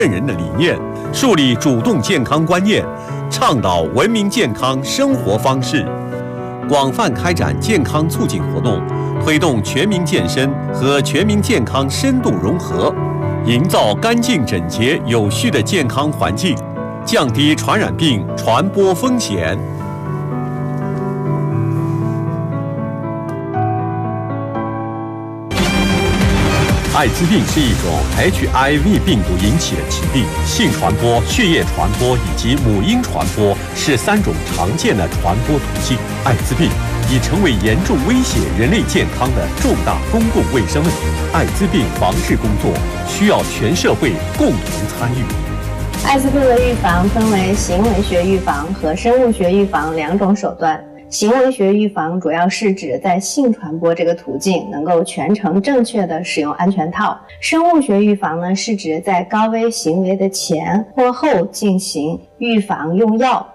人的理念，树立主动健康观念，倡导文明健康生活方式，广泛开展健康促进活动，推动全民健身和全民健康深度融合，营造干净整洁有序的健康环境，降低传染病传播风险。艾滋病是一种 HIV 病毒引起的疾病，性传播、血液传播以及母婴传播是3种常见的传播途径。艾滋病已成为严重威胁人类健康的重大公共卫生问题。艾滋病防治工作需要全社会共同参与。 艾滋病的预防分为行为学预防和生物学预防2种手段。行为学预防主要是指在性传播这个途径能够全程正确的使用安全套。生物学预防呢，是指在高危行为的前或后进行预防用药，